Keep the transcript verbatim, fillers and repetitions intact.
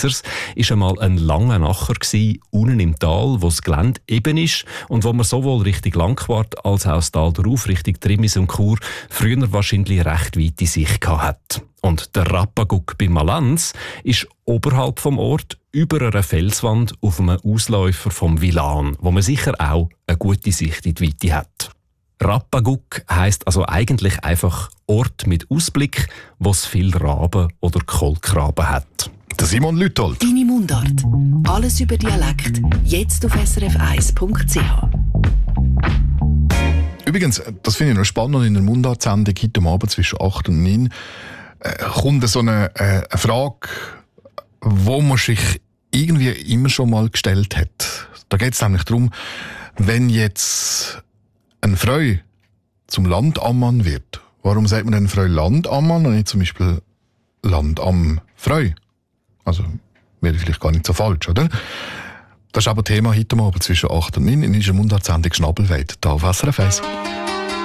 Schweizers war einmal ein langer Nacher gewesen, unten im Tal, wo das Gelände eben ist und wo man sowohl Richtung Langquart als auch das Tal darauf, Richtung Trimis und Chur, früher wahrscheinlich recht weite Sicht gehabt hat. Und der Rappaguck bei Malanz ist oberhalb vom Ort über einer Felswand auf einem Ausläufer vom Vilan, wo man sicher auch eine gute Sicht in die Weite hat. Rappaguck heisst also eigentlich einfach Ort mit Ausblick, wo es viel Raben oder Kohlkraben hat. Der Simon Lüthold. Deine Mundart. Alles über Dialekt. Jetzt auf s r f eins punkt c h. Übrigens, das finde ich noch spannend, in der Mundart-Sendung heute Abend zwischen acht und neun äh, kommt so eine, äh, eine Frage, wo man sich irgendwie immer schon mal gestellt hat. Da geht es nämlich darum, wenn jetzt ein Freu zum Landammann wird, warum sagt man denn Freu Landammann und nicht zum Beispiel Land am Freu? Also, wäre vielleicht gar nicht so falsch, oder? Das ist aber Thema heute Abend zwischen acht und neun in unserer Mundart-Sendung Schnabelweit, hier auf S R F eins.